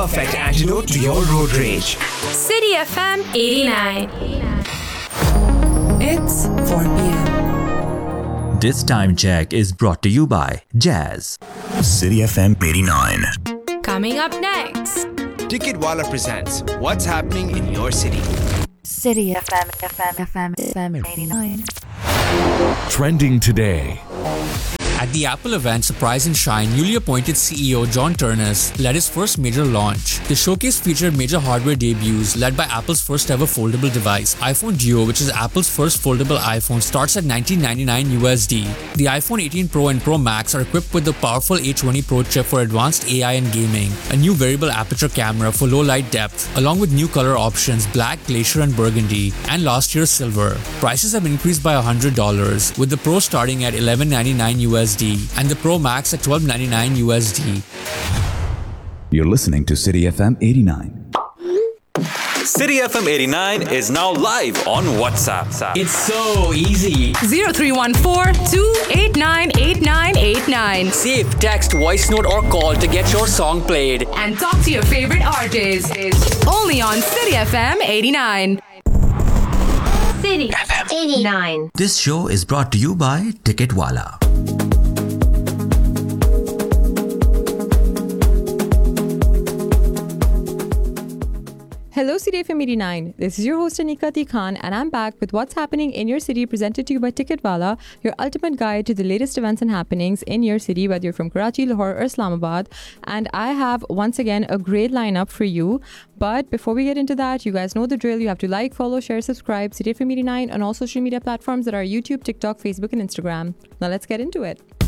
Perfect antidote to your road rage. City FM 89. It's 4 p.m. This time check is brought to you by Jazz. City FM 89. Coming up next. Ticketwala presents What's Happening in Your City. City FM 89. Trending today. At the Apple event Surprise and Shine, newly appointed CEO John Ternus led his first major launch. The showcase featured major hardware debuts led by Apple's first ever foldable device. iPhone Duo, which is Apple's first foldable iPhone, starts at $1999 USD. The iPhone 18 Pro and Pro Max are equipped with the powerful A20 Pro chip for advanced AI and gaming, a new variable aperture camera for low light depth, along with new color options Black, Glacier and Burgundy, and last year's Silver. Prices have increased by $100, with the Pro starting at $1199 USD and the Pro Max at $1299 USD. You're listening to City FM 89. City FM 89 is now live on WhatsApp. It's so easy. 0314-289-8989. Save, text, voice note or call to get your song played. And talk to your favorite artist. Only on City FM 89. City FM 89. This show is brought to you by Ticketwala. Hello, CDFM 89. This is your host Anika T. Khan, and I'm back with What's Happening in Your City, presented to you by Ticketwala, your ultimate guide to the latest events and happenings in your city, whether you're from Karachi, Lahore, or Islamabad. And I have, once again, a great lineup for you. But before we get into that, you guys know the drill. You have to like, follow, share, subscribe, CDFM 89 on all social media platforms that are YouTube, TikTok, Facebook, and Instagram. Now let's get into it.